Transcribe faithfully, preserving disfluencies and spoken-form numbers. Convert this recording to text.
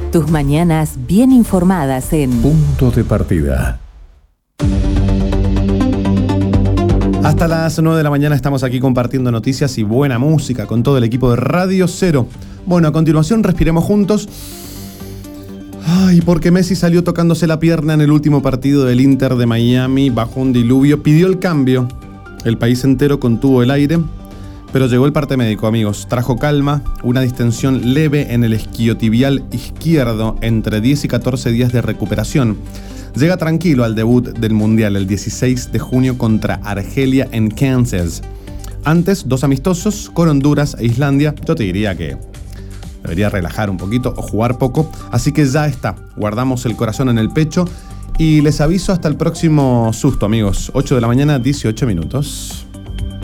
Tus mañanas bien informadas en Punto de Partida. Hasta las nueve de la mañana estamos aquí compartiendo noticias y buena música con todo el equipo de Radio Cero. Bueno, a continuación respiremos juntos. Ay, porque Messi salió tocándose la pierna en el último partido del Inter de Miami bajo un diluvio. Pidió el cambio. El país entero contuvo el aire. Pero llegó el parte médico, amigos. Trajo calma, una distensión leve en el isquiotibial izquierdo, entre diez y catorce días de recuperación. Llega tranquilo al debut del Mundial el dieciséis de junio contra Argelia en Kansas. Antes, dos amistosos con Honduras e Islandia. Yo te diría que debería relajar un poquito o jugar poco. Así que ya está. Guardamos el corazón en el pecho y les aviso hasta el próximo susto, amigos. ocho de la mañana, dieciocho minutos.